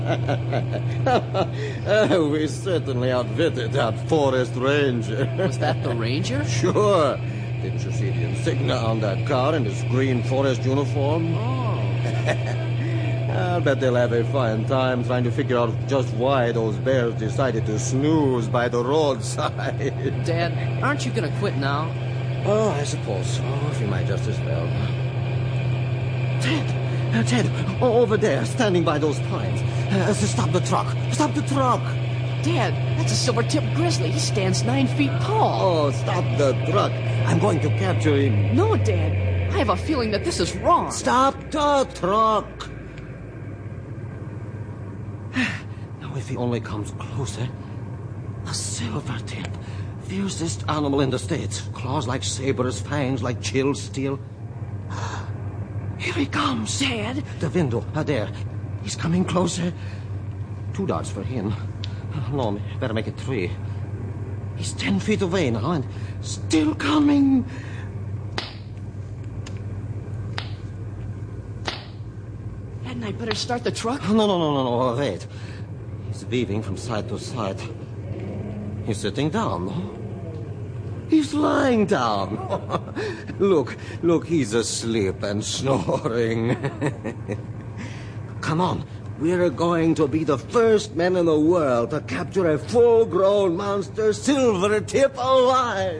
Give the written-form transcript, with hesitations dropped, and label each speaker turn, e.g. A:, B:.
A: We certainly outwitted that forest ranger.
B: Was that the ranger?
A: Sure. Didn't you see the insignia on that car in his green forest uniform?
B: Oh.
A: I'll bet they'll have a fine time trying to figure out just why those bears decided to snooze by the roadside.
B: Dad, aren't you gonna quit now?
A: Oh, I suppose so. We might just as well. Ted, over there, standing by those pines. Stop the truck. Stop the truck.
B: Dad, that's a silver-tipped grizzly. He stands 9 feet tall.
A: Oh, stop the truck. I'm going to capture him.
B: No, Dad. I have a feeling that this is wrong.
A: Stop the truck. Now, if he only comes closer. A silver-tip. Fiercest animal in the States. Claws like sabers, fangs like chilled steel. Here he comes.
B: Dad?
A: The window, there. He's coming closer. 2 darts for him. No, better make it 3. He's 10 feet away now and still coming.
B: Hadn't I better start the truck?
A: No, wait. He's weaving from side to side. He's sitting down. He's lying down. Look, he's asleep and snoring. Come on. We're going to be the first men in the world to capture a full-grown monster silver tip alive.